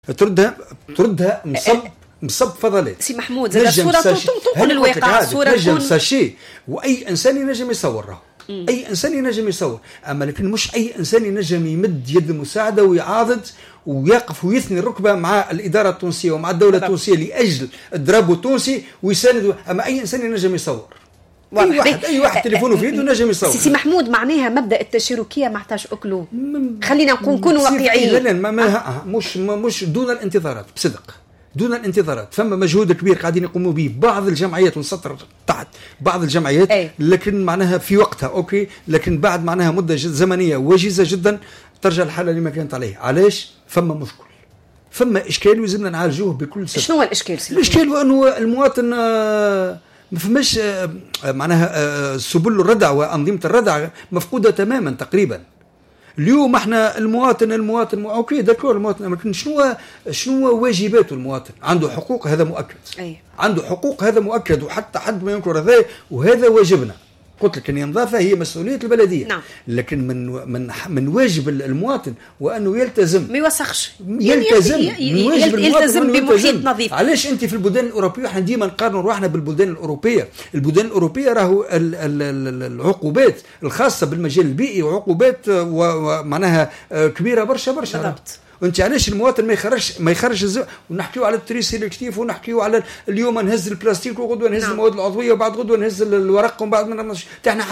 تردها مصب فضلات. سي محمود زاد الصورة تنقل الواقع، الصورة نجم ساشي وأي إنسان ينجم يصوره، أي إنسان ينجم يصور، أما لكن مش أي إنسان ينجم يمد يد المساعدة ويعاضد ويقف ويثني الركبة مع الإدارة التونسية ومع الدولة التونسية لأجل الدراب التونسي ويساند. أما أي إنسان ينجم يصور، أي واحد تليفونه في يده نجم يصور. سي محمود معناها مبدأ التشاركية ما احتاج أكله، خلينا نكونوا واقعيين. مش دون الانتظارات، بصدق دون الانتظارات. فما مجهود كبير قاعدين يقوموا به بعض الجمعيات، ونسطر تحت بعض الجمعيات لكن معناها في وقتها أوكي، لكن بعد معناها مدة زمنية وجيزة جدا ترجع الحالة لما كانت عليه. علاش؟ فما مشكل، فما إشكال ولازمنا نعالجوه بكل سبب. شنو الإشكال؟ الإشكال وأنه المواطن ما فماش معناها سبل الردع وأنظمة الردع مفقودة تماما تقريبا. اليوم احنا المواطن اوكي داكور المواطن، لكن شنو واجباته المواطن؟ عنده حقوق، هذا مؤكد. عنده حقوق، هذا مؤكد، وحتى حد ما ينكر هذا، وهذا واجبنا. قلت لك ان النظافه هي مسؤوليه البلديه. نعم. لكن من واجب المواطن وانه يلتزم، ما يوسخش، يلتزم بمحيط نظيف. علاش انت في البلدان الاوروبيه احنا ديما نقارنوا روحنا بالبلدان الاوروبيه؟ البلدان الاوروبيه راهو العقوبات الخاصه بالمجال البيئي وعقوبات ومعناها كبيره برشا بالضبط. وانت علاش المواطن ما يخرج ونحكيو على التري سيلكتيف، ونحكيو على اليوم نهز البلاستيك وغدوه نهز المواد العضويه، وبعد غدوه نهز الورق، وبعد من احنا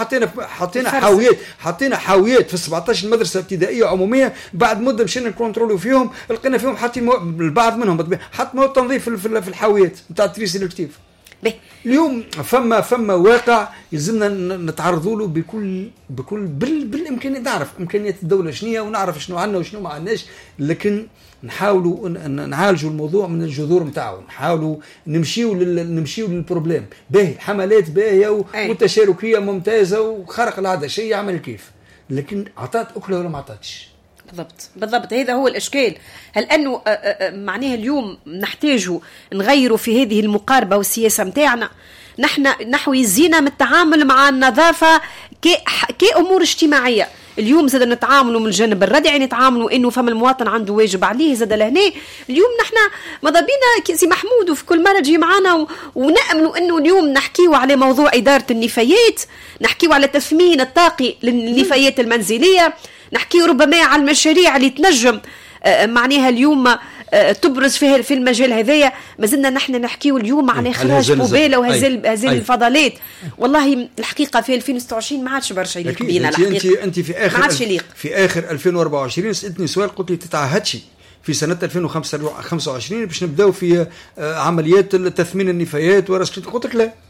حطينا حاويات في 17 مدرسه ابتدائيه عموميه. بعد مده مشينا نكونترولوا فيهم، لقينا فيهم حاطين البعض منهم حط مواد تنظيف في الحاويات نتاع التري سيلكتيف. اليوم فما واقع يلزمنا نتعرضوا له بكل بالامكانيات. نعرف امكانيات الدوله شنو، ونعرف شنو عندنا وشنو ما عندناش، لكن نحاولوا نعالجوا الموضوع من الجذور نتاعو، نحاولوا نمشيو للبروبليم. باهي حملات باهيه والتشاركيه ممتازه وخرق العاده، شيء يعمل كيف، لكن عطات اكله ولا ما عطاتش. بالضبط هذا هو الإشكال. هل أنه معناها اليوم نحتاج نغيروا في هذه المقاربة والسياسة متاعنا نحو الزينة من التعامل مع النظافة كأمور اجتماعية. اليوم زاد نتعاملوا من الجانب الردعي، نتعاملوا انه فما المواطن عنده واجب عليه زاد لهنا. اليوم نحن ماذا بينا سي محمود وفي كل مرة تجي معنا ونأملوا انه اليوم نحكيوا على موضوع إدارة النفايات، نحكيوا على تثمين الطاقي للنفايات المنزلية، نحكي ربما على المشاريع اللي تنجم معناها اليوم تبرز في المجال هذايا. ما زلنا نحن نحكيو اليوم على إخراج بوبالة وهذه الفضلات. والله الحقيقة في 2026 ما عادش برشا يليق بينا. أنت في آخر 2024 سألتني سؤال، قلت لي تتعهدش في سنة 2025 باش نبداو في عمليات تثمين النفايات ورصد؟ قلت لك لا.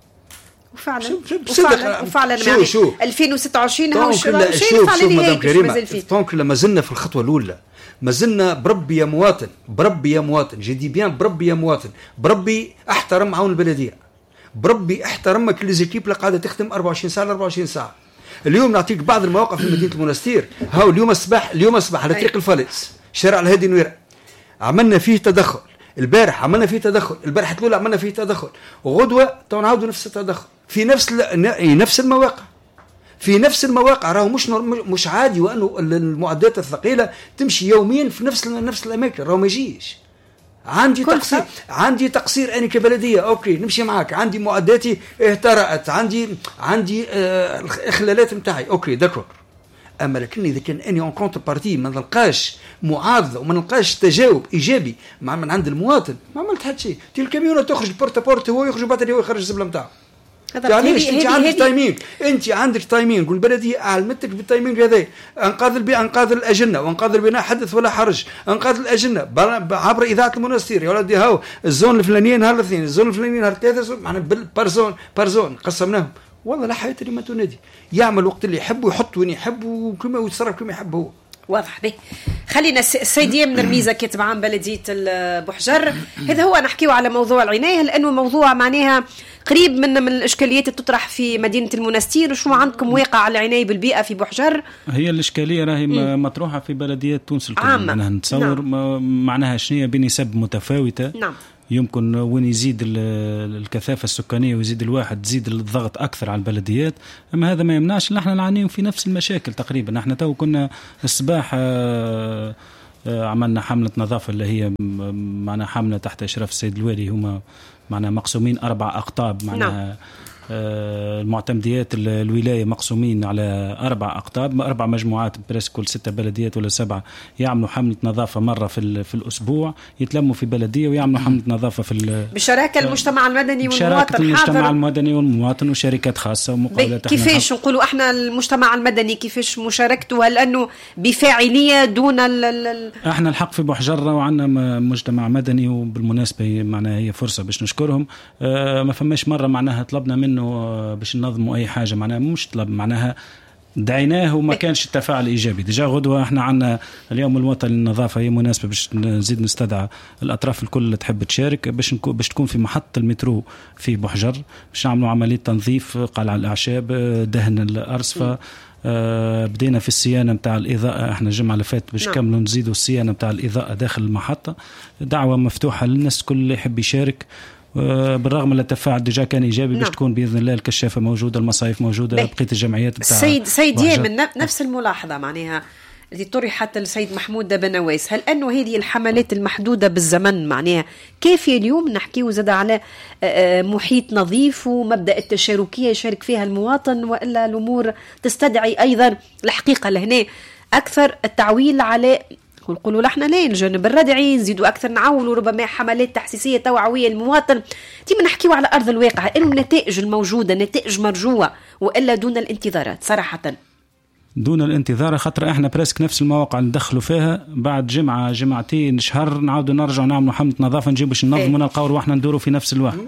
وفعلا شو 2026 هاو شيء فعلا هيك. طونك لما زلنا في الخطوة الأولى، ما زلنا بربي يا مواطن جدي بيان، بربي يا مواطن، بربي احترم عون البلدية، بربي احترمك اللي زيكيب اللي قاعدة تخدم 24 ساعة 24 ساعة. اليوم نعطيك بعض المواقف في مدينة المنستير. هاو اليوم الصباح على طريق الفالس شارع الهادي نويرة عملنا فيه تدخل، البارح عملنا فيه تدخل، البارحة الأولى عملنا فيه تدخل، وغدوة نعاودوا نفس التدخل في نفس المواقع. راهو مش عادي وانه المعدات الثقيله تمشي يوميا في نفس الاماكن، راهو ما يجيش. عندي تقصير انا كبلديه، اوكي نمشي معاك، عندي معداتي اهترأت، عندي الاخلالات نتاعي، اوكي داكور. اما لكن اذا كان اني اون كونتر بارتي ما نلقاش معارضه وما نلقاش تجاوب ايجابي من عند المواطن، ما عملت حتى شيء. تي الكاميون تخرج بورت هو يخرج بعد هو يخرج الزبله نتاعو. انت عندك تايمينج والبلديه اعلمتك بالتايمينج هذا. انقاذ الاجنه وانقاذ البناء حدث ولا حرج. انقاذ الاجنه عبر اذاعه المنستير، يا ولدي هاو الزون الفلانيه نهار الاثنين، الزون الفلانيه نهار الثلاثاء، معنا بارزون قسمناهم. والله لا حياة لمن تنادي، يعمل وقت اللي يحب ويحط وين يحب وكما يتصرف كما يحب هو. واضح به. خلينا السيدية من رميزة كاتب عام بلدية بوحجر. هذا هو نحكيه على موضوع العناية، لأنه موضوع معناها قريب من الإشكاليات اللي تطرح في مدينة المنستير. وشو عندكم واقع على العناية بالبيئة في بوحجر؟ هي الإشكالية راهي مطروحة في بلديات تونس الكل. أنا نتصور معناها شنية بنسب متفاوتة. نعم. يمكن وين يزيد الكثافة السكانية ويزيد الواحد تزيد الضغط أكثر على البلديات. أما هذا ما يمنعش إن احنا نعانيهم في نفس المشاكل تقريبا. احنا تو كنا الصباح عملنا حملة نظافة اللي هي معنا حملة تحت إشراف السيد الوالي، هما معنا مقسومين 4 أقطاب معنا المعتمديات الولاية مقسومين على 4 أقطاب، 4 مجموعات بريس كل 6 بلديات ولا 7 يعملوا حملة نظافة مرة في الأسبوع، يتلموا في بلدية ويعملوا حملة نظافة في بشراكة المجتمع المدني والمواطن، المجتمع المدني والمواطن وشركات خاصة ومقاولات. كيفاش نقولوا احنا المجتمع المدني كيفاش مشاركته؟ هل أنه بفاعلية دون احنا الحق في بوحجرة وعندنا مجتمع مدني، وبالمناسبة معناها هي فرصة باش نشكرهم. ما فماش مرة معناها طلبنا منه باش ننظموا أي حاجة، معناها مش طلب، معناها دعيناه وما كانش التفاعل إيجابي. ديجا غدوة احنا عنا اليوم الوطني للنظافة، هي مناسبة باش نزيد نستدعى الأطراف الكل اللي تحب تشارك باش تكون في محطة المترو في بوحجر، باش نعملوا عملية تنظيف قلع الأعشاب، دهن الأرصفة. بدينا في الصيانة متاع الإضاءة، احنا الجمعة اللي فاتت باش كملوا نزيدوا الصيانة متاع الإضاءة داخل المحطة. دعوة مفتوحة للناس كل اللي يحب يشارك، بالرغم من التفاعل ديجا كان إيجابي. باش تكون بإذن الله الكشافة موجودة، المصايف موجودة، بقية الجمعيات بتاع سيد يامن نفس الملاحظة معناها التي طرحت السيد محمود دبنواس. هل أنه هذه الحملات المحدودة بالزمن معناها كافية اليوم نحكيه زاد على محيط نظيف ومبدأ التشاركية يشارك فيها المواطن، وإلا الأمور تستدعي أيضا الحقيقة لهنا أكثر التعويل على نقولوا لحنا لين الجانب الردعي، نزيدوا أكثر نعولوا ربما حملات تحسيسية توعوية المواطن، ديما نحكيوا على أرض الواقع إنه النتائج الموجودة نتائج مرجوة وإلا دون الانتظارات صراحة. دون الانتظار، خاطر احنا بريسك نفس المواقع اللي ندخلوا فيها بعد جمعة جمعتين شهر نعاودوا نرجعوا نعملوا حملة نظافة، نجيب باش ننظموا نلقاو رواحنا ندوروا في نفس الوقت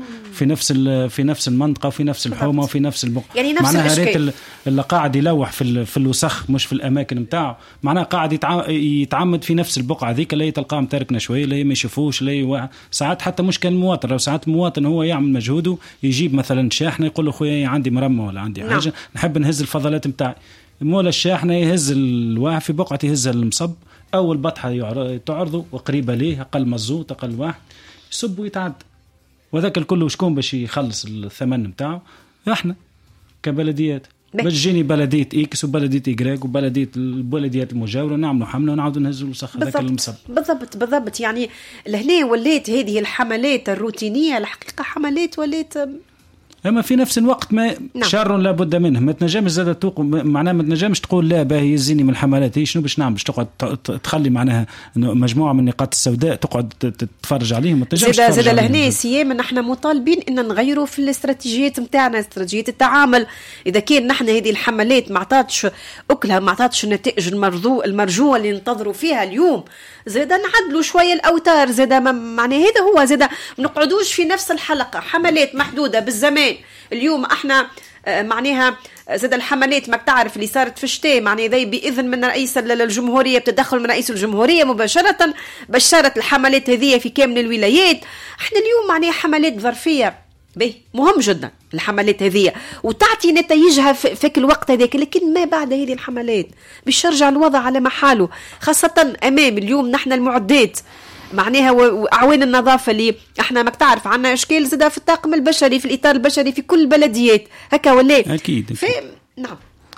في نفس المنطقة وفي نفس الحومة وفي نفس البقعة. يعني نفس الاشكال اللي قاعد يلوح في الوسخ مش في الاماكن نتاعو، معناها قاعد يتعمد في نفس البقعة ذيك اللي تلقاه متركنا شويه، اللي ما يشوفوش، اللي ساعات حتى مش كان المواطن، لو ساعات المواطن هو يعمل مجهوده يجيب مثلا شاحنه يقول له خويا عندي مرمى ولا عندي حاجه نحب نهز الفضلات نتاعي، مولا الشاحنة يهز الواحد في بقعة يهز المصب، أول بطحة تعرضه وقريبة ليه أقل مزوط أقل واحد يصب ويتعد، وذاك الكل وشكون باش يخلص الثمن متاعه؟ احنا كبلديات باش جيني بلدية إكس وبلدية إجراك وبلدية البلديات المجاورة نعملوا حملة ونعودوا نهزوا الوسخ ذاك المصب. بالضبط يعني لهنا وليت هذه الحملات الروتينية الحقيقة حملات وليت اما في نفس الوقت ما شر لا بد منه، ما تنجمش زاد معناها ما تنجمش تقول لا باهي يزيني من الحملات، هي شنو باش نعمل؟ باش تقعد تخلي معناها مجموعه من النقاط السوداء تقعد تتفرج عليهم، ما تنجمش زاد لهنا سيام نحن مطالبين ان نغيروا في الاستراتيجيات نتاعنا، استراتيجيه التعامل. اذا كان نحن هذه الحملات ما عطاتش اكلها، ما عطاتش النتائج المرجوه اللي ننتظروا فيها اليوم، زاد نعدلوا شويه الاوتار، زاد معناه هذا هو، زاد ما نقعدوش في نفس الحلقه حملات محدوده بالزمان. اليوم احنا معناها زاد الحملات ما بتعرف اللي صارت في الشتاء معناه ذي بإذن من رئيس الجمهورية، بتدخل من رئيس الجمهورية مباشرة بشرت الحملات هذه في كامل الولايات. احنا اليوم معناه حملات ظرفية به مهم جدا الحملات هذه وتعطي نتائجها في كل وقت هذاك، لكن ما بعد هذه الحملات باش يرجع الوضع على محاله، خاصة أمام اليوم نحن المعدات معناها وأعوان النظافة اللي احنا ما بتعرف عنا اشكال زادة في الطاقم البشري في الإطار البشري في كل البلديات هكا ولا أكيد. نعم.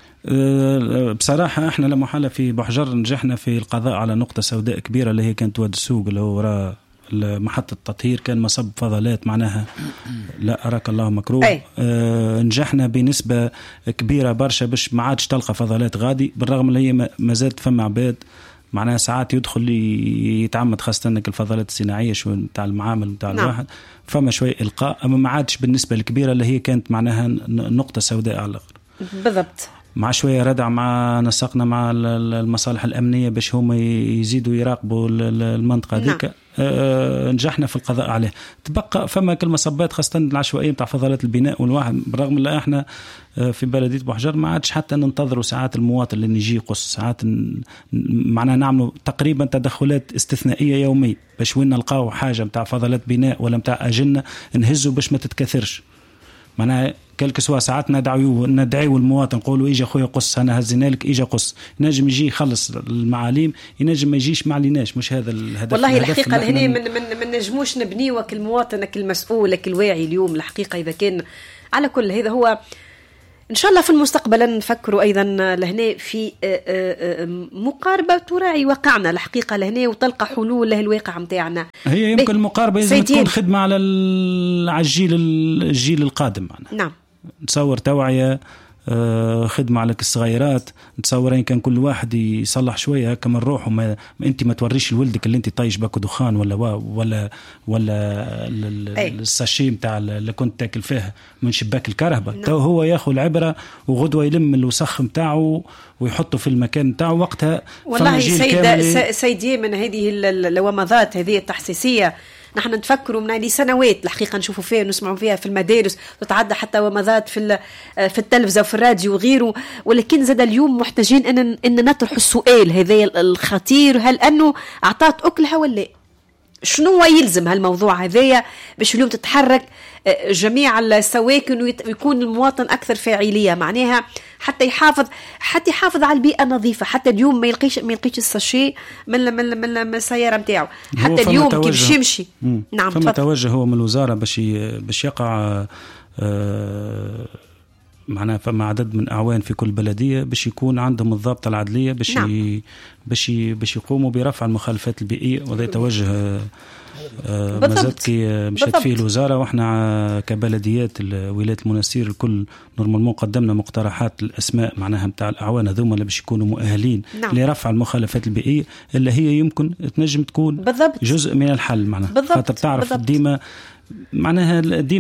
بصراحة احنا لما حالة في بوحجر نجحنا في القضاء على نقطة سوداء كبيرة اللي هي كانت واد السوق اللي هو وراء محطة التطهير، كان مصب فضلات معناها لا أراك الله مكروه. نجحنا بنسبة كبيرة برشا باش ما عادش تلقى فضلات غادي، بالرغم اللي هي ما زالت فما عباد معناها ساعات يدخل يتعمد، خاصة انك الفضلات الصناعية شو نتاع المعامل نتاع الواحد فما شوي إلقاء، أما ما عادش بالنسبة الكبيرة اللي هي كانت معناها نقطة سوداء على الآخر. بالضبط. مع شوية ردع مع نسقنا مع المصالح الأمنية باش هم يزيدوا يراقبوا المنطقة ذيك. نجحنا في القضاء عليه. تبقى فما كل مصبات خاصة العشوائية بتاع فضلات البناء والواحد، بالرغم اللي احنا في بلدية بوحجر ما عادش حتى ننتظروا ساعات المواطن اللي يجي يقص، ساعات معنا نعملوا تقريبا تدخلات استثنائية يومية باش وين نلقاو حاجة بتاع فضلات بناء ولا بتاع أجنة نهزوا باش ما تتكثرش. معناها كلك سوا ساعات ندعيو المواطن نقولوا إيجا خويا قص أنا هزينا لك إيجا قص، ينجم يجي يخلص المعاليم، ينجم ما يجيش معليناش، مش هذا الهدف. والله الحقيقة هنا من نجموش نبنيوك المواطنك المسؤولك الواعي اليوم الحقيقة. إذا كان على كل هذا هو إن شاء الله في المستقبل نفكروا أيضا لهنا في مقاربة تراعي واقعنا الحقيقة لهنا وتلقى حلول له الواقع متاعنا. هي يمكن المقاربة لازم تكون خدمة على الجيل القادم معنا. نعم. نتصور توعية، خدمة على الصغيرات، نتصور إن كان كل واحد يصلح شوية هكا من روحه، ما أنت ما توريش لولدك اللي أنت طايش باكو دخان ولا الساشي متاع اللي كنت تاكل فيه من شباك الكهرباء. تو هو ياخذ العبرة وغدوة يلم الوسخ متاعه ويحطه في المكان متاعه. وقتها والله سيدي من هذه اللوامضات هذه التحسيسية نحن نتفكروا من لسنوات الحقيقة نشوفوا فيها ونسمعوا فيها في المدارس، تتعدى حتى ومضات في التلفزة وفي الراديو وغيره. ولكن زاد اليوم محتاجين أن نطرح السؤال هذا الخطير، هل أنه أعطات أكلها ولا شنو يلزم هالموضوع هذايا باش اليوم تتحرك جميع السواكن ويكون المواطن أكثر فاعلية، معناها حتى يحافظ على البيئة النظيفة، حتى اليوم ما يلقيش الساشي من السيارة متاعه، حتى اليوم كيف يمشي. نعم. فما توجه هو من الوزارة باش يقع معناها فما عدد من أعوان في كل بلدية باش يكون عندهم الضابطة العدلية باش يقوموا برفع المخالفات البيئية. وهذا توجه مازالكي مشات فيه الوزارة. وإحنا كبلديات ولاية المنستير الكل نورمالمون قدمنا مقترحات الأسماء معناها متاع الأعوان هذوما اللي باش يكونوا مؤهلين لرفع المخالفات البيئية اللي هي يمكن تنجم تكون جزء من الحل معناها. خاطر تعرف ديما معناها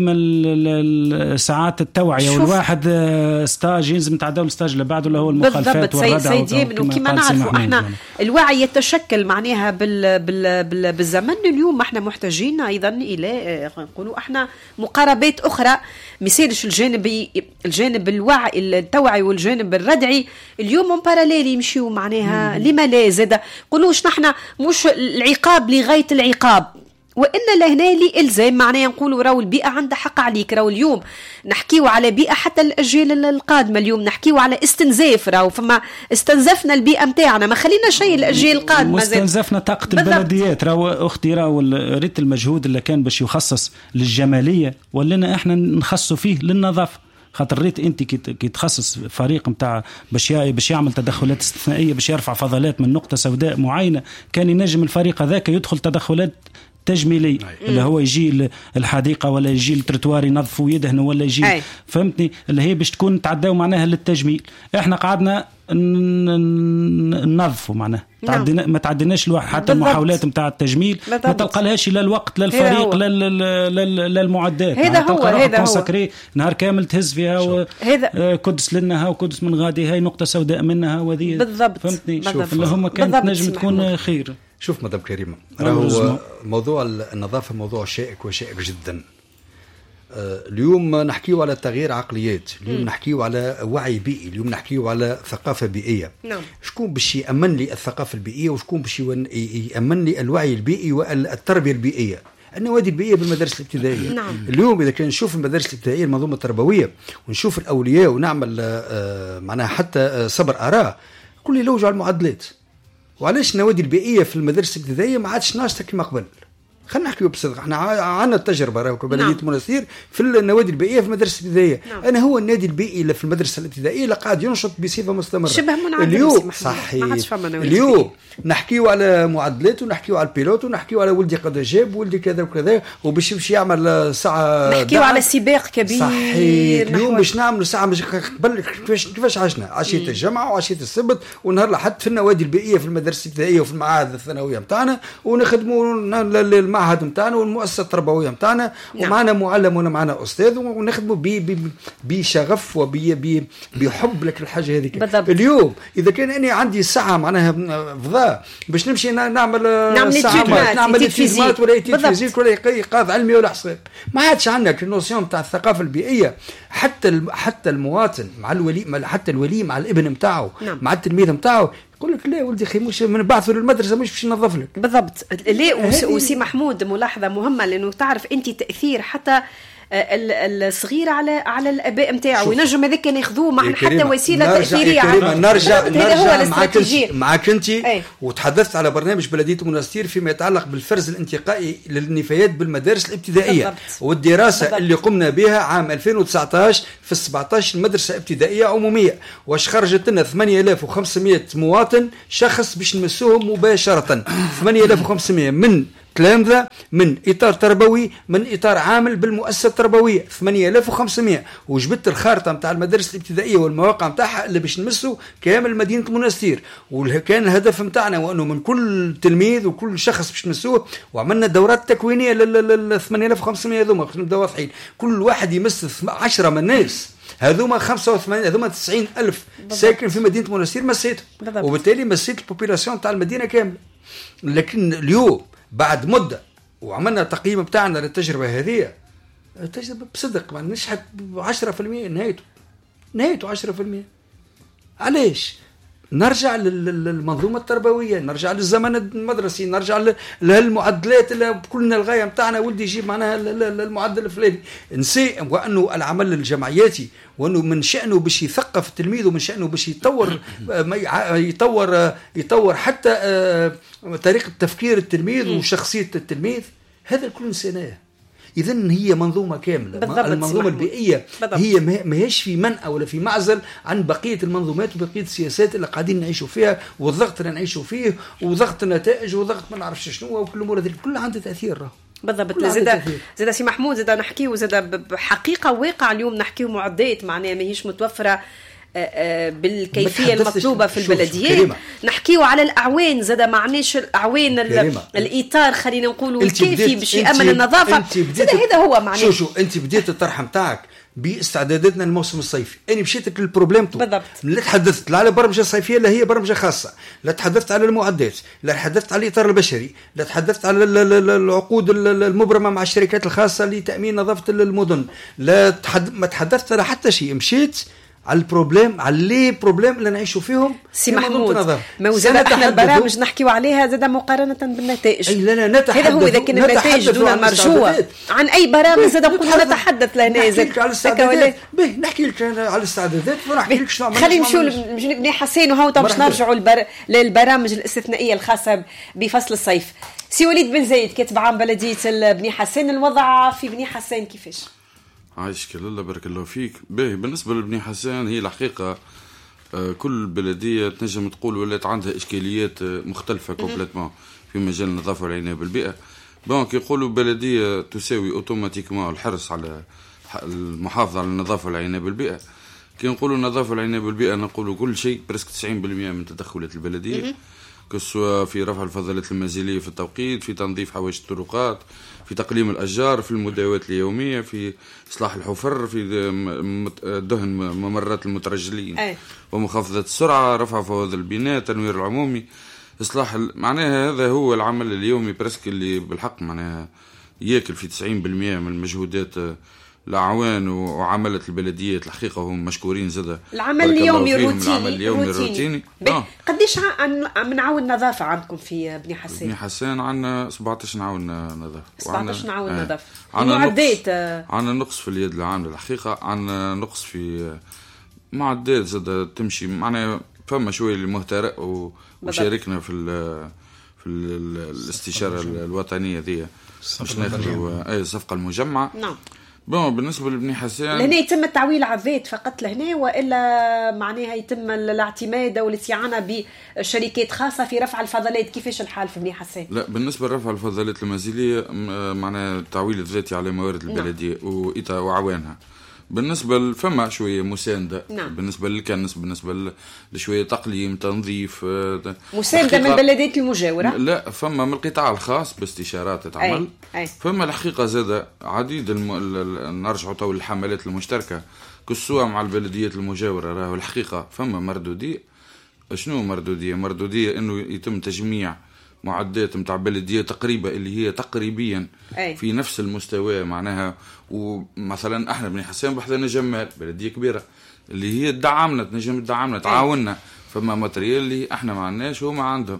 ساعات التوعية والواحد ستاج ينزم تعداول الستاج اللي بعده اللي هو المخالفات والردع. وكما نعرفوا احنا الوعي يتشكل معناها بالزمن. اليوم احنا محتاجين ايضا الى نقولوا احنا مقاربات اخرى، مثالش الجانب الوعي التوعي والجانب الردعي اليوم من باراليل يمشيوا معناها. لما لا زاد قولوش نحن مش العقاب لغاية العقاب، وإن لهنا لي إلزام معناه نقولوا راو البيئة عندها حق عليك. راو اليوم نحكيوا على بيئة حتى الأجيال القادمة، اليوم نحكيوا على استنزاف، راو فما استنزفنا البيئة متاعنا، ما خلينا شيء الأجيال القادمة، واستنزفنا طاقة البلديات. راو أختي راو ريت المجهود اللي كان باش يخصص للجمالية ولنا إحنا نخصصوا فيه للنظافة. خاطر ريت انت كي تخصص فريق متاع باش يعمل تدخلات استثنائية باش يرفع فضلات من نقطة سوداء معينة، كان ينجم الفريق هذاك يدخل تدخلات تجميلي اللي هو يجي الحديقة ولا يجي الترتوار ينظفوا يدهنوا ولا يجي فهمتني اللي هي باش تكون تعداو معناها للتجميل. احنا قعدنا ننظفوا معناها ما تعديناش الواحد حتى المحاولات متاع التجميل ما تلقى لهاش لا الوقت لا الفريق لا المعدات. هذا هو كونساكري نهار كامل تهز فيها كدس لنها وكدس من غادي هاي نقطة سوداء منها وذي بالضبط. فهمتني اللي هم كانت نجم تكون خير. شوف مدام كريمة، راهو موضوع النظافة موضوع شائك وشائك جدا. اليوم نحكيه على تغيير عقليات، اليوم نحكيه على وعي بيئي، اليوم نحكيه على ثقافة بيئية. شكون باش يأمن لي الثقافة البيئية وشكون باش يأمن لي الوعي البيئي والتربية البيئية؟ النوادي البيئية بالمدارس الابتدائية. اليوم إذا كان نشوف المدارس الابتدائية المنظومة التربوية ونشوف الأولياء ونعمل معناها حتى صبر آراء كل يلوج على المعدلات. وعلاش النوادي البيئية في المدارس الابتدائية ما عادش ناشطة كما قبل؟ خلينا نحكي بصدق، احنا عندنا التجربه راهو كبلديه منستير في النوادي البيئيه في المدارس الابتدائيه. انا هو النادي البيئي اللي في المدرسه الابتدائيه اللي قاعد ينشط بصفه مستمره شبه منعدم. اليوم صحيح اليوم نحكيو على معدلات ونحكيو على البيلوت ونحكيو على ولدي قد جاب ولدي كذا وكذا وباش يمشي يعمل ساعه نحكيو على سباق كبير. صحيح اليوم باش نعملوا ساعه مش قبل كيفاش عشنا عشيه الجمعه وعشيه السبت ونهار الاحد في النوادي البيئيه في المدارس الابتدائيه وفي المعاهد الثانويه نتاعنا ونخدموا المعهد نتاعنا والمؤسسه التربويه نتاعنا ومعنا معلم ومعنا استاذ ونخدموا بشغف وبحب لك الحاجه هذيك. اليوم اذا كان انا عندي ساعه معناها فضاء باش نمشي نعمل ساعه نعمل فيزيك ولا فيزيك ولا ايقاظ علمي ولا حساب، ما عادش عندك النوسيون تاع الثقافه البيئيه. حتى المواطن مع الولي حتى الولي مع الابن نتاعو مع التلميذ نتاعو يقول لك لا ولدي خي مش من بعثه للمدرسه مش باش ننظف لك. بالضبط. ليه وسي محمود ملاحظه مهمه لانه تعرف انت تاثير حتى الصغير على الاباء نتاعو، وينجم هذاك ياخذوه مع حتى وسيله تاثيريه. نرجع معك انت وتحدثت على برنامج بلديه المنستير فيما يتعلق بالفرز الانتقائي للنفايات بالمدارس الابتدائيه. بالضبط. والدراسه بالضبط. اللي قمنا بها عام 2019 في 17 مدرسه ابتدائيه عموميه، واش خرجت لنا 8500 مواطن شخص باش نمسوهم مباشره. 8500 من تلامذة، من إطار تربوي، من إطار عامل بالمؤسسة التربوية. 8500. وجبت الخارطة متاع المدارس الابتدائية والمواقع متاعها اللي باش نمسوا كامل مدينة المنستير. وكان الهدف متاعنا وأنه من كل تلميذ وكل شخص باش نمسوه، وعملنا دورات تكوينية لل 8500 هذوما واضحين. كل واحد يمس 10 من الناس هذوما 85 هذوما 90,000 ساكن في مدينة المنستير مسيتهم، وبالتالي مسيت البوبيلاسيون تاع المدينة كاملة. لكن اليوم بعد مدة وعملنا تقييم بتاعنا للتجربة هذه، التجربة بصدق ما نشحت 10%، نهايته 10%. علاش؟ نرجع للمنظومة التربوية، نرجع للزمن المدرسي، نرجع للمعدلات اللي كلنا الغاية متاعنا ولدي يجيب معناها المعدل الفلاني. نسي وأنه العمل الجمعياتي وأنه من شأنه باش يثقف التلميذ، ومن شأنه باش يطور حتى طريقة تفكير التلميذ وشخصية التلميذ. هذا الكل نسيناه. إذن هي منظومة كاملة. المنظومة البيئية هي ما هيش في منأى ولا في معزل عن بقية المنظومات وبقية السياسات اللي قاعدين نعيشوا فيها، والضغط اللي نعيشوا فيه، وضغط النتائج، وضغط ما نعرفش شنو، وكل الأمور هذه كلها عندها تأثير. بالضبط. زاد سي محمود، زاد نحكيو زاد بحقيقة واقع اليوم، نحكيو معدات معناها ماهيش متوفرة بالكيفية المطلوبة في البلديات. نحكيو على الأعوان، زاد معناش الأعوان الإطار خلينا نقولوا الكافي باش يأمن النظافة. هذا هو معناه. شو أنت بديت الطرح متاعك باستعداداتنا للموسم الصيفي. أنا مشيت للبروبليم بالضبط. لا تحدثت لا على برمجة صيفية، لا هي برمجة خاصة، لا تحدثت على المعدات، لا تحدثت على الإطار البشري، لا تحدثت على العقود المبرمة مع الشركات الخاصة لتأمين نظافة المدن، ما تحدثت على حتى شيء. مشيت على البروبليم، على لي بروبليم اللي نعيشوا فيهم. سي محمود، موزنة احنا البرامج نحكيو عليها زاد مقارنة بالنتائج. لا نتحدث. هذا هو، إذا كان النتائج دون مرجوة عن أي برامج زاد نقول نتحدث لها نازل. نحكي لك على الاستعدادات ونحكي لك شنو خلينا نمشيو لبني حسين، وهو باش نرجعوا للبرامج الاستثنائية الخاصة بفصل الصيف. سي وليد بن زايد، كاتب عام بلدية بني حسين، الوضع في بني حسين كيفاش؟ عايشك الله بارك الله فيك. بالنسبة لبني حسين هي الحقيقة كل بلدية تنجم تقول ولات عندها إشكاليات مختلفة كومبليتمون في مجال النظافة والعناية بالبيئة. بانك يقولوا بلدية تساوي أوتوماتيكما الحرص على المحافظة على النظافة والعناية بالبيئة. كي نقولوا النظافة والعناية بالبيئة نقولوا كل شيء، برسك 90% من تدخلات البلدية، كسوا في رفع الفضلات المنزلية في التوقيت، في تنظيف حوائج الطرقات، في تقليم الأشجار، في المداوات اليومية، في إصلاح الحفر، في دهن ممرات المترجلين ومخافضة السرعة، رفع فوائد البناء، تنوير العمومي، إصلاح معناها هذا هو العمل اليومي برسك اللي بالحق معناها يأكل في 90% من المجهودات الأعوان وعملت البلديات. الحقيقة هم مشكورين زادة. العمل اليومي الروتيني. قديش من عاون نظافة عندكم في بني حسين؟ بني حسين عندنا 17 نعاون نظافة. 17 نعاون نظافة. معدات عندنا نقص في اليد العاملة. الحقيقة عندنا نقص في معدات زادة تمشي معنا. فما شوية المهترئ وشاركنا في الاستشارة الوطنية ذي مش ناخذوا الصفقة المجمعة. نعم. بالنسبة لبني حسين لهنا يتم التعويل على الذات فقط لهنا، وإلا معناها يتم الاعتماد والاستعانة بشركات خاصة في رفع الفضلات؟ كيفاش الحال في بني حسين؟ لا، بالنسبة لرفع الفضلات المنزلية معناها التعويل الذاتي على موارد البلدية وعوانها. بالنسبة فما شوية مساندة. نعم. بالنسبة للكنس، بالنسبة لشوية تقليم، تنظيف، مساندة من البلديات المجاورة. لا، فما من القطاع الخاص باستشارات تعمل. فما الحقيقة زادة عديد نرجعوا طول الحملات المشتركة كسوا مع البلديات المجاورة. راهو الحقيقة فما مردودية. شنو مردودية انه يتم تجميع معدات متاع بلدية تقريبا اللي هي تقريبيا في نفس المستوى معناها. ومثلا احنا بني حسين بحثنا جمال بلدية كبيرة اللي هي تدعمنا، تنجم تدعمنا، تعاوننا. فما ماتريال اللي احنا ما عندناش وما عندهم.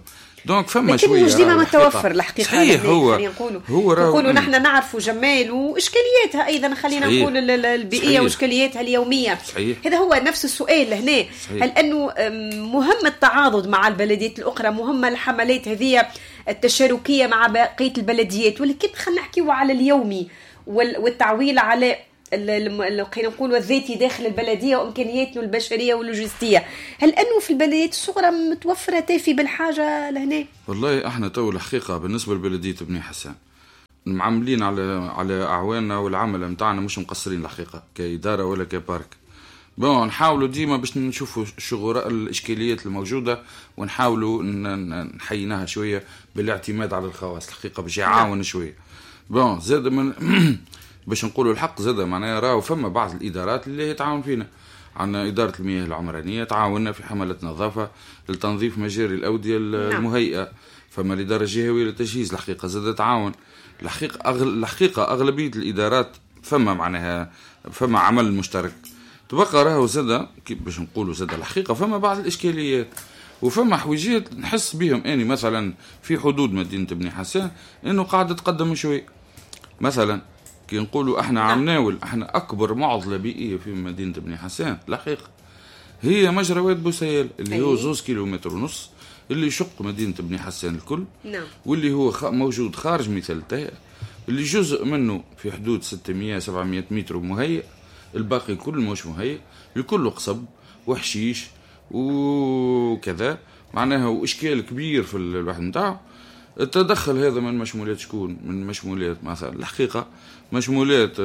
دونك فما شويه مش ديما متوفر الحقيقه. صحيح. هو نقولوا نحن نعرفوا جمال واشكالياتها ايضا، خلينا نقول البيئيه واشكالياتها اليوميه. صحيح. هذا هو نفس السؤال لهنا. هل انه مهم التعاضد مع البلديات الاخرى، مهمه الحملات هذه التشاركيه مع بقيه البلديات، ولكن خلينا نحكيو على اليومي والتعويل على خلينا نقولوا الذاتي داخل البلديه وامكانياته البشريه واللوجستيه. هل انه في البلديات الصغرى متوفره تافي بالحاجه لهنا؟ والله احنا تو الحقيقه بالنسبه لبلديه بني حسان معملين على اعواننا والعمل نتاعنا، مش مقصرين الحقيقه كاداره ولا كبارك. نحاولوا ديما باش نشوفوا الاشكاليات الموجوده ونحاولوا نحيناها شويه بالاعتماد على الخواص الحقيقه باش يعاون شويه. زاد من باش نقولوا الحق زاد معناها راهو فما بعض الادارات اللي تعاون فينا. عندنا اداره المياه العمرانيه تعاوننا في حمله نظافه لتنظيف مجاري الاوديه المهيئه. فما الاداره الجهويه للتجهيز الحقيقه زاد تعاون. الحقيقه اغلبيه الادارات فما معناها فما عمل مشترك. تبقى راهو زاد باش نقولوا زاد الحقيقه فما بعض الاشكاليات وفما حويجات نحس بهم اني مثلا في حدود مدينه بني حسان انه قاعده تقدم شوي. مثلا كي نقولوا احنا عم ناول احنا اكبر معضله بيئيه في مدينه بني حسان الحقيقه هي مجرى واد بوسيال اللي هو 2.5 كيلومتر اللي يشق مدينه بني حسان الكل. واللي هو موجود خارج مثال التهيئه، اللي جزء منه في حدود 600-700 متر مهيئ، الباقي كله مش مهيئ، الكل قصب وحشيش وكذا معناها واشكال كبير في الواحد نتاعو. التدخل هذا من مشمولات شكون؟ من مشمولات مثلا الحقيقه مشمولات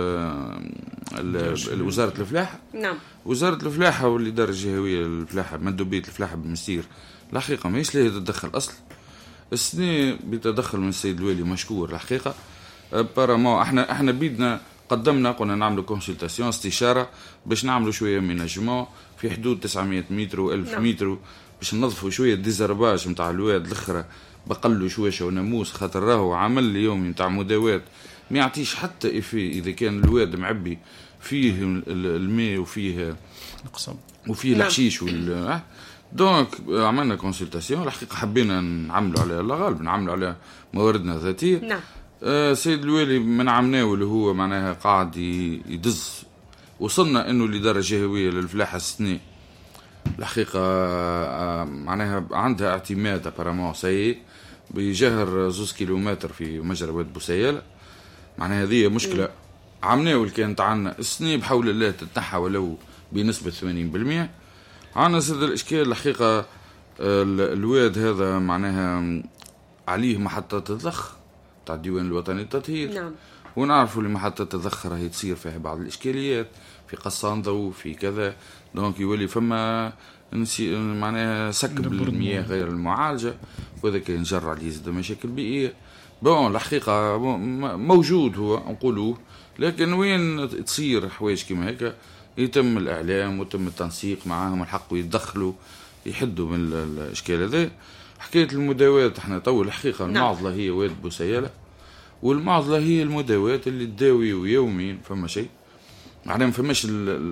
وزاره الفلاحه. وزاره الفلاحه والاداره الجهويه للفلاحه مندوبيه الفلاحه بالمسير الحقيقه ماهيش لها تتدخل اصلا. السنه بتدخل من السيد الوالي مشكور الحقيقه. بارامون احنا بيدنا قدمنا قلنا نعملوا كونسلتاسيون استشاره باش نعملوا شويه ميناجمون في حدود 900 متر و1000 متر باش ننظفوا شويه ديزرباج نتاع الواد الاخرى بقلوا شويه وناموس، خاطر راهو عمل اليومي نتاع مداوات ما يعطيش حتى إفي إذا كان الواد معبي فيه الماء وفيه القصب وفيه الحشيش دونك عملنا كونسلتاسيون الحقيقه حبينا نعملوا على الغالب نعملوا على مواردنا الذاتيه. سيد الوالي من عمناه واللي هو معناها قاعد يدز وصلنا انه الاداره الجهويه للفلاحه السنه الحقيقه معناها عندها اعتماد ابارامون سي بيجهر 2 كيلومتر في مجرى واد بوسيال. معناها هذه مشكله عمناه واللي كانت عندنا السنه بحول الله تتنحى ولو بنسبه 80%. عندنا زاد الاشكال الحقيقه الواد هذا معناها عليه محطات الضخ تاع الديوان الوطني للتطهير. ونعرفوا اللي محطات الضخ راهي تصير فيها بعض الاشكاليات في قصان ضوء في كذا. دونك يولي فما معناها سكب المياه غير المعالجه وهذا كان جر عليه زاد مشاكل بيئيه. الحقيقه موجود هو نقولوه، لكن وين تصير حوايج كما هيك يتم الاعلام ويتم التنسيق معاهم الحق ويتدخلوا يحدوا من الاشكال هذا. حكايه المداوات احنا تو الحقيقه المعضله هي واد بوسياله والمعضله هي المداوات اللي تداوي يوميا فما شيء معناها ما فماش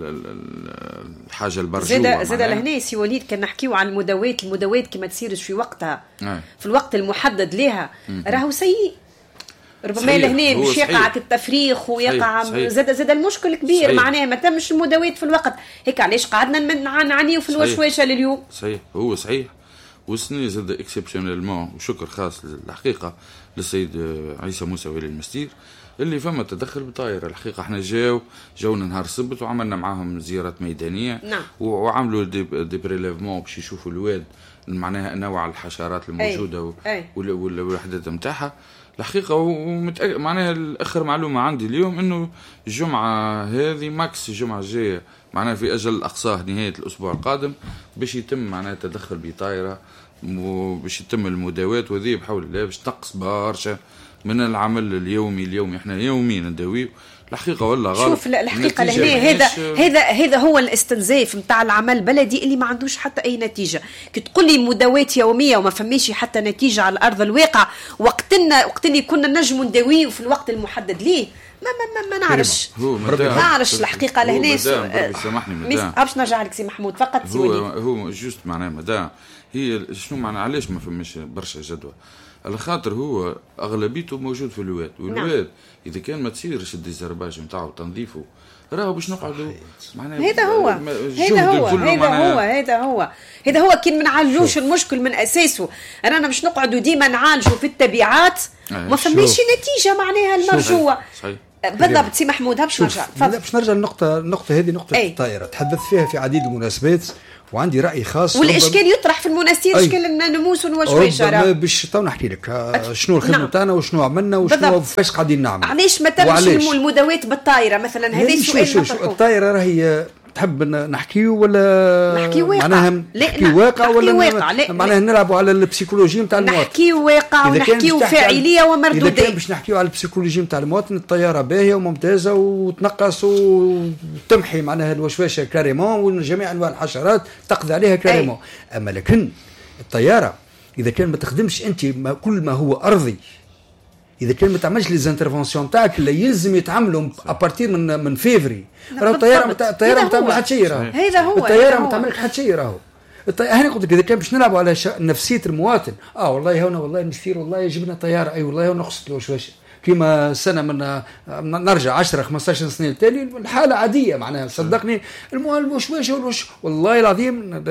الحاجه البرجوه. زاد لهنا سي وليد كان نحكيو عن المداوات كما تصيرش في وقتها في الوقت المحدد لها راهو سيء. ربما لهنا مش يقع التفريخ ويقع زاد المشكل كبير. معناها ما تمش المداوات في الوقت هيك. علاش قعدنا نعنيو في الوشوشه لليوم؟ صحيح هو صحيح. والسنه زاد اكسبسيونيلمون وشكر خاص للحقيقه للسيد عيسى موسى ولي المستير اللي فما تدخل بطايره. الحقيقه احنا جاونا نهار السبت وعملنا معاهم زيارات ميدانيه. وعملوا دي بريليفمون باش يشوفوا الواد معناها انواع الحشرات الموجوده والوحدات نتاعها. الحقيقه معناها الاخر معلومه عندي اليوم انه الجمعه هذه ماكس الجمعه الجايه معناها في اجل الاقصاه نهايه الاسبوع القادم باش يتم معناها تدخل بطايره باش يتم المداوات وذي بحول الله باش تقص برشا من العمل اليومي. احنا يوميا نداويه الحقيقه ولا غلط. شوف الحقيقه لهنا هذا هو الاستنزاف نتاع العمل البلدي اللي ما عندوش حتى اي نتيجه. كي تقول لي مداوات يوميه وما فماش حتى نتيجه على ارض الواقع وقت اللي كنا نجموا نداويه في الوقت المحدد ليه ما نعرفش. الحقيقه لهنا سامحني باش نرجع لك سي محمود فقط. هو جوست معناها مدام هي شنو معنى علاش ما فماش برشا جدوى؟ على خاطر هو اغلبيته موجود في الواد، والواد اذا كان ما تصيرش الديزرباج نتاعو تنظيفه راهو باش نقعدوا معناها هذا هو كي ما نعالجوش المشكل من اساسه. انا باش نقعدوا ديما نعالجوا في التبعات ما فماش نتيجه معناها المرجوه. بالضبط سي محمود. باش نرجع النقطه هذه، نقطه الطائره تحدث فيها في عديد المناسبات، وعندي راي خاص. والاشكال يطرح في المناسير اشكال النموس والوشويشه. باش تو نحكي لك شنو الخدمه تاعنا وشنو عملنا وشنو فاش قاعدين نعمل. علاش ما تمش المداوات بالطائره مثلا؟ هذا السؤال. الطائره راهي تحب نحكيو ولا نحكي واقع؟ معناها نحكي واقع ولا معناها نلعبوا على البسيكولوجيا نتاع المواطن؟ نحكي واقع ونحكيو فاعليه ومردوديه. اذا كان باش نحكيو على البسيكولوجيا نتاع المواطن، الطياره باهيه وممتازه وتنقص وتمحي معناها الوشواشه كاريمون، وجميع انواع الحشرات تقضي عليها كاريمون. اما لكن الطياره اذا كان ما تخدمش انت كل ما هو ارضي، اذا كان ما تعملش لي زانترفونسيون تاعك اللي يلزم يتعملوا ابارتير من فيفري، راهو الطياره ما تعمل حتى شيء. راهو هذا هو الطياره ما تعمل حتى شيء. راهو انا قلت لك اذا كان باش نلعبوا على نفسيه المواطن، والله هنا والله المستير والله جبنا طياره، اي والله ونقصت له شويه كيما سنه من نرجع 10 15 سنه التالي الحاله عاديه معناها. صدقني الوشواشه والله العظيم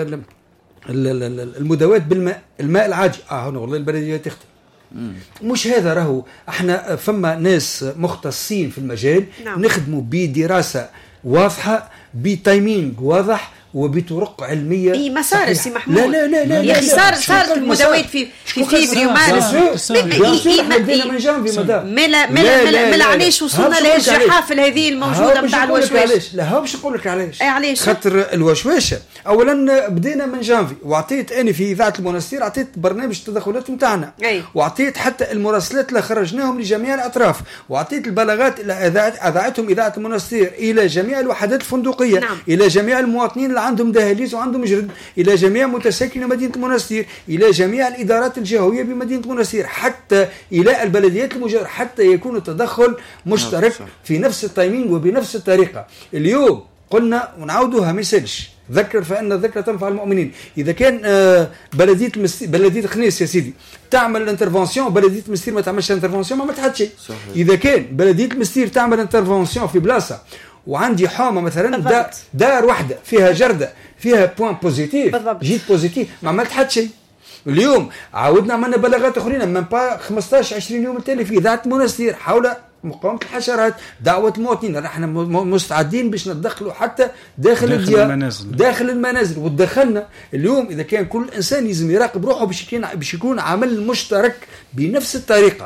المداوات بالماء، الماء العادي هنا والله البلديه تخدم. مش هذا راهو احنا فما ناس مختصين في المجال. نعم. نخدموا بدراسه واضحه بتايمينج واضح وبطرق علميه. ما صار سي محمود. لا يا اخي صارت المداوات في فبراير ومارس. بدينا من جانفي ملا علاش وصلنا للجحافل هذه الموجوده نتاع الوشواشه؟ لا باش نقول لك علاش. خاطر الوشواشه اولا بدينا من جانفي، وعطيت انا في اذاعه المنستير عطيت برنامج التدخلات نتاعنا، وعطيت حتى المراسلات اللي خرجناهم لجميع الاطراف، وعطيت البلاغات اللي اذاعتهم اذاعه المنستير الى جميع الوحدات الفندقيه. نعم. الى جميع المواطنين عندهم دهاليز وعندهم جرد، إلى جميع متساكني مدينة المنستير، إلى جميع الإدارات الجهوية بمدينة المنستير، حتى إلى البلديات المجاورة، حتى يكون التدخل مشترك في نفس التايمينج وبنفس الطريقة. اليوم قلنا ونعودوها ما يسالش، ذكر فإن الذكر تنفع المؤمنين. إذا كان بلدية خنيس يا سيدي تعمل الانترفونسيون، بلدية المستير ما تعملش الانترفونسيون، ما عملت شيء. إذا كان بلدية المستير تعمل انترفونسيون في بلاصة وعندي حومه مثلا دار واحده فيها جرده فيها بوين بوزيتيف، جيت بوزيتيف، ما عملت حتى شيء. اليوم عاودنا عملنا بلاغات اخرين من 15 20 يوم التالي في اذاعه المنستير حول مقاومه الحشرات، دعوه المواطنين. نحن مستعدين باش ندخلوا حتى داخل المنازل ودخلنا. اليوم اذا كان كل انسان لازم يراقب روحه باش يكون عمل مشترك بنفس الطريقه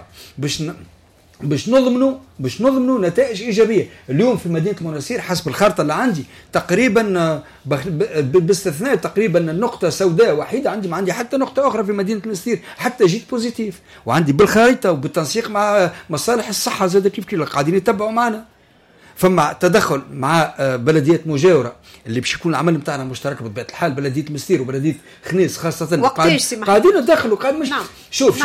باش نضمنوا نتائج إيجابية. اليوم في مدينة المنستير حسب الخارطة اللي عندي تقريبا باستثناء تقريبا النقطة سوداء وحيدة، ما عندي حتى نقطة أخرى في مدينة المنستير حتى جيت بوزيتيف. وعندي بالخارطة وبالتنسيق مع مصالح الصحة زاد كيف قاعدين يتبعوا معنا. فما تدخل مع بلديات مجاورة اللي باش يكون العمل نتاعنا مشترك بطبيعة الحال، بلدية المستير وبلدية خنيس خاصة قاعدين ندخلوا قاعد. نعم. شوف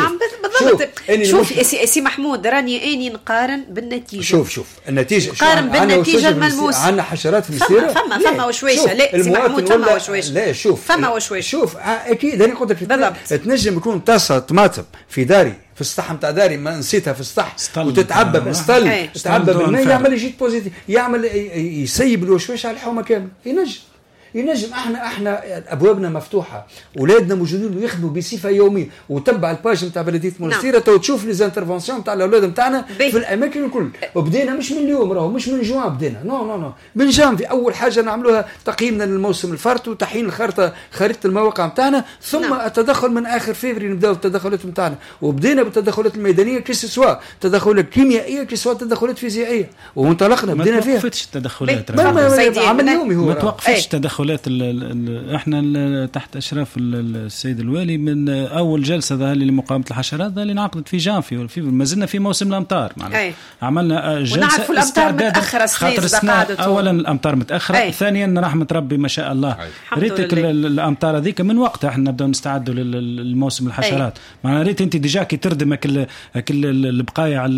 سي محمود راني اني نقارن بالنتيجة. شوف النتيجة نقارن بالنتيجة الملموسة. عندنا حشرات في المستير فما وشويشة. لا سي محمود فما وشويشة. لا فما وشويشة. اكيد انا قلت لك تنجم يكون طاسة طماطم في داري في السطح نتاع داري ما نسيتها في السطح وتتعبى بالسطل، تتعبى بالماء، يعمل يجيت بوزيتيف، يعمل يسيب الوشواش على الحومه كامل. ينجم احنا ابوابنا مفتوحه، اولادنا موجودين ويخدموا بصفه يوميه. وتبع الباج نتاع بلديه المنستير تشوف لي زانترفونسيون نتاع الاولاد نتاعنا في الاماكن الكل. وبدينا مش من اليوم، راهو مش من جوان بدينا، نو من جانفي. اول حاجه نعملوها تقييمنا للموسم الفرط وتحيين خريطه المواقع نتاعنا، ثم التدخل من اخر فيفري نبداو التدخلات نتاعنا. وبدينا بالتدخلات الميدانيه كسوا تدخلات كيميائيه كسوا تدخلات فيزيائيه، وانطلقنا بدينا فيها. ما توقفتش التدخلات، عمل يومي هو ما توقفتش التدخلات. احنا تحت اشراف السيد الوالي من اول جلسه لمقاومه الحشرات اللي انعقدت في جانفي ما زلنا في موسم الامطار معنا. عملنا جلسه استعداد خاطر السنه اولا الامطار متاخره، ثانيا رحمه ربي ما شاء الله ريتك الامطار هذيك من وقتها احنا نبداو نستعدوا للموسم الحشرات. معناها ريت انت ديجا كي تردم البقايا على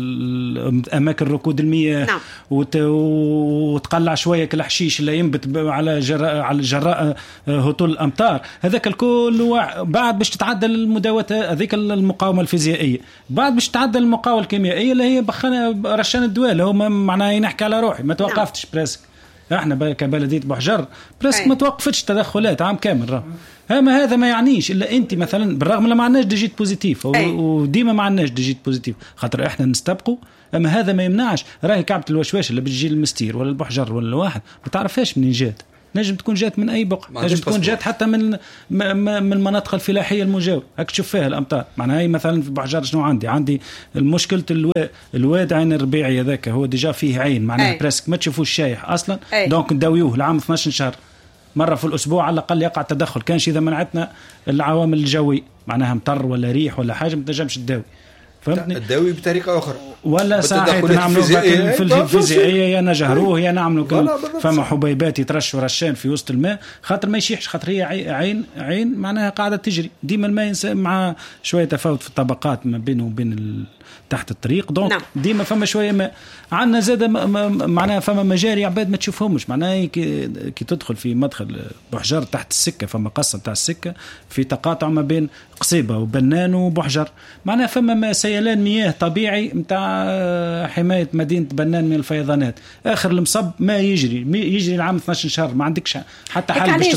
اماكن ركود المياه. وتقلع شويه الحشيش اللي ينبت على جراء هطول الأمطار، هذاك الكل بعد باش تتعدل المداوات هذيك المقاومة الفيزيائية، بعد باش تتعدل المقاومة الكيميائية اللي هي رشان الدواء اللي هو معناه نحكي على روحي ما توقفتش براسك. احنا كبلدية بوحجر براسك ما توقفتش تدخلات عام كامل. اما هذا ما يعنيش الا انت مثلا بالرغم لا ما عندناش ديجيت بوزيتيف وديما ما عندناش ديجيت بوزيتيف خاطر احنا نستبقوا. اما هذا ما يمنعش راهي كعبة الوشواش اللي بتجي المستير ولا البحجر ولا الواحد ما تعرفهاش منين جات، نجم تكون جات من اي بقعه، نجم تكون جات حتى من المناطق الفلاحيه المجاوره. هاك تشوف فيها الامطار معناها هي مثلا في بحجر شنو عندي المشكله الواد عين الربيعي هذاك هو ديجا فيه عين معناها بريسك ما تشوفوش شايح اصلا. دونك نداويوه العام 12 شهر مرة في الأسبوع على الأقل يقع تدخل. كانش إذا منعتنا العوامل الجوية معناها مطر ولا ريح ولا حاجة ما تنجمش تداوي، فهمتني؟ الداوي بطريقة أخرى ولا ساعات نعملوا في الفيزيائية يا نجهروه يا نعملوا فما حبيبات يترشوا رشان في وسط الماء خاطر ما يشيحش، خاطر هي عين معناها قاعدة تجري ديما الماء مع شوية تفاوت في الطبقات ما بينه وبين تحت الطريق. دونك ديما فما شويه ما عندنا زاده معناها فما مجاري عباد ما تشوفهمش معناها كي تدخل في مدخل بحجر تحت السكه فما قصه تاع السكه في تقاطع ما بين قصيبه وبنان وبحجر معناها فما سيلان مياه طبيعي نتاع حمايه مدينه بنان من الفيضانات. اخر المصب ما يجري العام 12 شهر ما عندكش حتى حل باش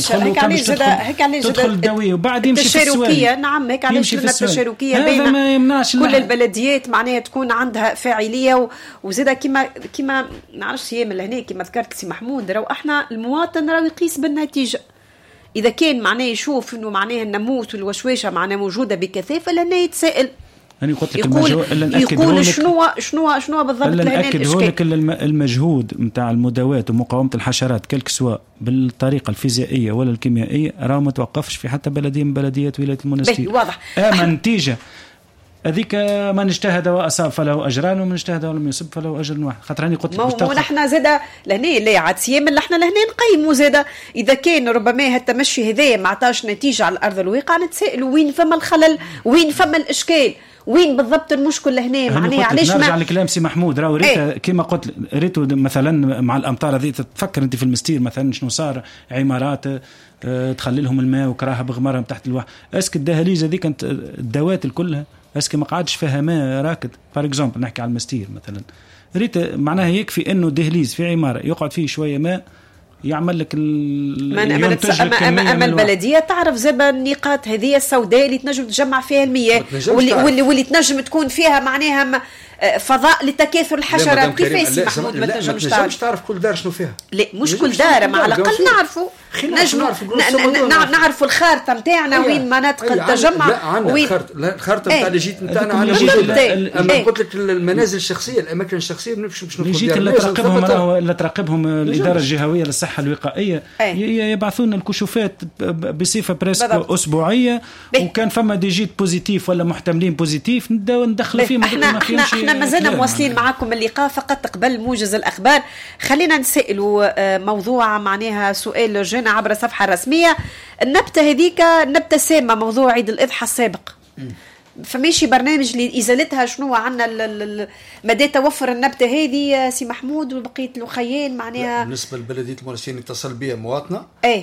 تدخل الدويه وبعد يمشي في التشاركيه. نعم هيك علاش التشاركيه بين كل البلديات معناها تكون عندها فاعليه وزيدا كما نعرفش هي من هنا كما ذكرت سي محمود راهو احنا المواطن راهو يقيس بالنتيجه. اذا كان معناه يشوف انه معناه الناموس والوشواشه معناه موجوده بكثافه لانه يتسائل أنا قلت لك يقول شنو بالضبط لك المجهود نتاع المداوات ومقاومه الحشرات كلك سواء بالطريقه الفيزيائيه ولا الكيميائيه راه ما توقفش في حتى بلديه من بلديات ولايه المنستير. واضح نتيجه هذيك من اجتهد وأصاب فله أجران ومن اجتهد ولم يصب فله أجر واحد. خاطر راني قلت لك نحن زاده لهنا لا عاد سيام اللي احنا لهنا نقيموا زاده اذا كان ربما هالتمشي هذا ما عطاش نتيجه على الارض الواقع نتسائلوا وين فما الخلل وين فما الاشكال وين بالضبط المشكل لهنا معناها علاش نرجع لكلام سي محمود راهو ريت كما قلت ريتو مثلا مع الامطار هذه تفكر انت في المستير مثلا شنو صار عمارات تخلي لهم الماء وكراها بغمرهم تحت الواحد اسك الدهاليز هذيك كانت الدوات الكلها اسكي ما قعدش فيها ماء راكد فار اكزامبل نحكي على المستير مثلا ريت معناها يكفي انه دهليز في عماره يقعد فيه شويه ماء يعمل لك أما البلدية تعرف زبا النقاط هذه السوداء اللي تنجم تجمع فيها المياه واللي تنجم تكون فيها معناها فضاء لتكاثر الحشرات. كيف محمود ما تنجمش تعرف كل دار شنو فيها؟ لا مش كل دار مع الأقل نعرفوا نعرفوا الخارطة متاعنا وين مناطق التجمع وين الخارطة نتاع الجيت نتاعنا على أما قلت لك المنازل الشخصية الأماكن الشخصية باش الجيت اللي تراقبهم الإدارة الجهوية للصحة الوقائية يبعثون الكشوفات بصفة بريسك أسبوعية وكان فما دي جيت بوزيتيف ولا محتملين بوزيتيف ندخل فيهم. احنا ما زلنا مواصلين معاكم اللقاء فقط قبل موجز الأخبار. خلينا نسألوا موضوع معناها سؤال جانا عبر الصفحة الرسمية. النبتة هذيك نبتة سامة موضوع عيد الأضحى السابق فماشي برنامج لإزالتها شنو عنا مدى توفر النبتة هذه سي محمود وبقية الخيال معناها بالنسبة لبلدية المرسين اتصل بها مواطنة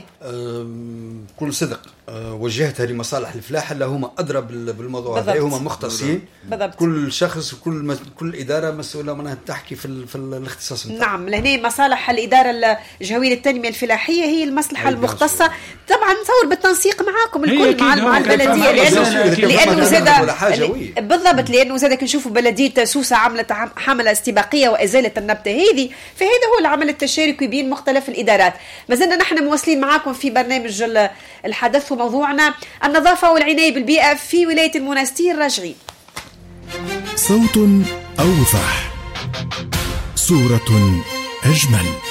كل صدق وجهتها لمصالح الفلاحة اللي هم أدرى بالموضوع هذا هم مختصين كل شخص وكل إدارة مسؤولة منها تحكي في الاختصاص متاعها. نعم لهنا مصالح الإدارة الجهوية للتنمية الفلاحية هي المصلحة المختصة طبعا نصور بالتنسيق معاكم الكل مع البلدية لأنه زاد بالضبط لأنه زاد كنشوفوا بلدية سوسة عملت حملة استباقية وإزالة النبتة هذه فهذا هو العمل التشاركي بين مختلف الإدارات. ما زلنا نحن مواصلين معاكم في برنامج الحدث وموضوعنا النظافة والعناية بالبيئة في ولاية المنستير. راجعين صوت أوضح صورة أجمل.